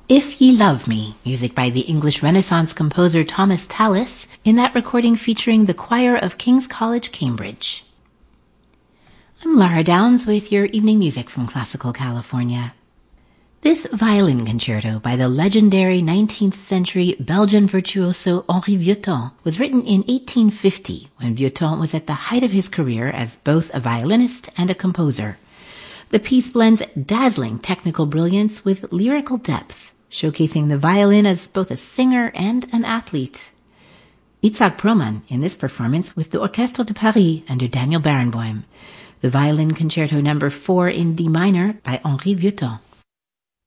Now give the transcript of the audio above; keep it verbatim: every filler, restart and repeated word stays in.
If Ye Love Me, music by the English Renaissance composer Thomas Tallis, in that recording featuring the choir of King's College, Cambridge. I'm Laura Downs with your evening music from Classical California. This violin concerto by the legendary nineteenth century Belgian virtuoso Henri Vieuxtemps was written in eighteen fifty, when Vieuxtemps was at the height of his career as both a violinist and a composer. The piece blends dazzling technical brilliance with lyrical depth, showcasing the violin as both a singer and an athlete. Itzhak Perlman in this performance with the Orchestre de Paris under Daniel Barenboim. The Violin Concerto number four in D minor by Henri Vieuxtemps.